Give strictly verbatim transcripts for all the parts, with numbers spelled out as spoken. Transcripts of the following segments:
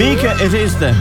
Mika, it is then.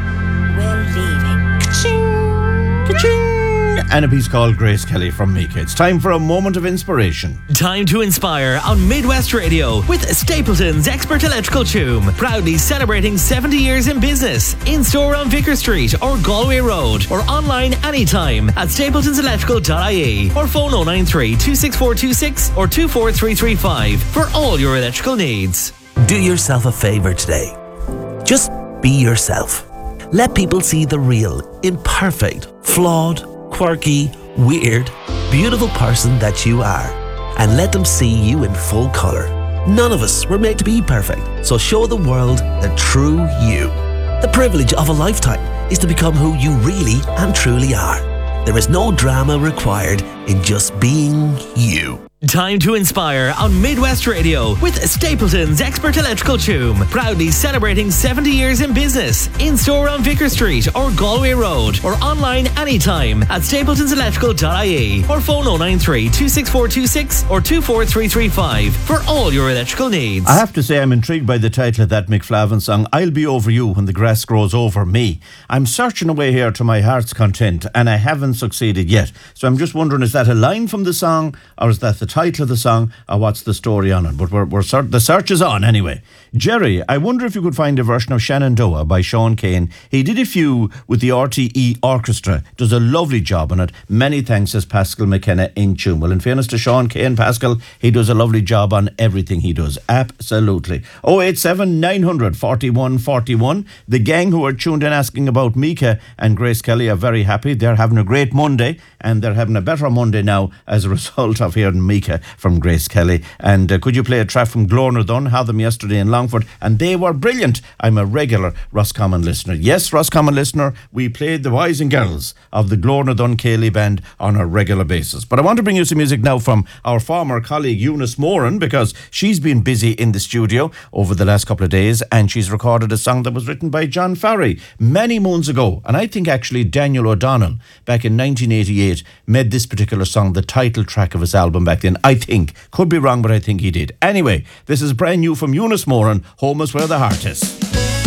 We're leaving. Ka-ching, ka-ching. And a piece called Grace Kelly from Mika. It's time for a moment of inspiration. Time to inspire on Midwest Radio with Stapleton's Expert Electrical Choom. Proudly celebrating seventy years in business. In store on Vicar Street or Galway Road, or online anytime at stapletons electrical dot I E, or phone oh nine three, two six four two six or two four three three five for all your electrical needs. Do yourself a favour today. Just be yourself. Let people see the real, imperfect, flawed, quirky, weird, beautiful person that you are, and let them see you in full colour. None of us were made to be perfect, so show the world the true you. The privilege of a lifetime is to become who you really and truly are. There is no drama required in just being you. Time to inspire on Midwest Radio with Stapleton's Expert Electrical Choom. Proudly celebrating seventy years in business. In store on Vicar Street or Galway Road, or online anytime at stapletons electrical dot I E, or phone oh nine three, two six four two six or two four three three five for all your electrical needs. I have to say I'm intrigued by the title of that Mick Flavin song, I'll Be Over You When the Grass Grows Over Me. I'm searching away here to my heart's content and I haven't succeeded yet. So I'm just wondering, is that a line from the song, or is that the title of the song, or what's the story on it? But we're, we're cert- the search is on anyway. Jerry, I wonder if you could find a version of Shenandoah by Sean Kane. He did a few with the R T E Orchestra. Does a lovely job on it. Many thanks, says Pascal McKenna in Choom. Well, in fairness to Sean Kane, Pascal, he does a lovely job on everything he does. Absolutely. oh eight seven, nine hundred, forty-one forty-one. The gang who are tuned in asking about Mika and Grace Kelly are very happy. They're having a great Monday, and they're having a better Monday now as a result of hearing Mika from Grace Kelly. And uh, could you play a track from Glornerdun? Had them yesterday in Longford, and they were brilliant. I'm a regular Roscommon listener. Yes, Roscommon listener, we played the boys and girls of the Glornerdun Ceilidh Band on a regular basis. But I want to bring you some music now from our former colleague Eunice Moran, because she's been busy in the studio over the last couple of days, and she's recorded a song that was written by John Farry many moons ago. And I think actually Daniel O'Donnell back in nineteen eighty-eight made this particular song the title track of his album back then. I think. Could be wrong, but I think he did. Anyway, this is brand new from Eunice Moran, Home is Where the Heart Is.